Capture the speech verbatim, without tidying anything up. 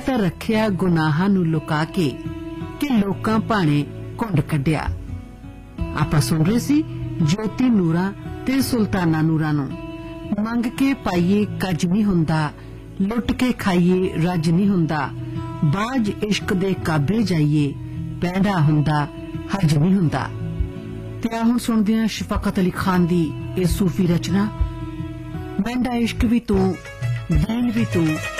ਤਾਂ ਰੱਖਿਆ ਗੁਨਾਹਾਂ ਨੂੰ ਲੁਕਾ ਕੇ ਕਿ ਲੋਕਾਂ ਭਾਣੇ ਘੁੰਡ ਕੱਢਿਆ। ਆਪਾਂ ਸੁਣ ਰਹੇ ਸੀ ਜੋਤੀ ਨੂਰਾਂ ਤੇ ਸੁਲਤਾਨਾ ਨੂਰਾਂ ਨੂੰ। ਮੰਗ ਕੇ ਪਾਈਏ ਕੱਜ ਨਹੀਂ ਹੁੰਦਾ, ਲੁੱਟ ਕੇ ਖਾਈਏ ਰੱਜ ਨਹੀਂ ਹੁੰਦਾ, ਬਾਜ ਇਸ਼ਕ ਦੇ ਕਾਬੇ ਜਾਈਏ ਪੈਂਡਾ ਹੁੰਦਾ ਹਜ ਨਹੀਂ ਹੁੰਦਾ। ਤੇ ਹੁਣ ਸੁਣਦੇ ਹਾਂ ਸ਼ਫਕਤ ਅਲੀ ਖਾਨ ਦੀ ਇਹ ਸੂਫੀ ਰਚਨਾ, ਪੈਂਡਾ ਇਸ਼ਕ ਵੀ ਤੂੰ ਦੀਨ ਵੀ ਤੂੰ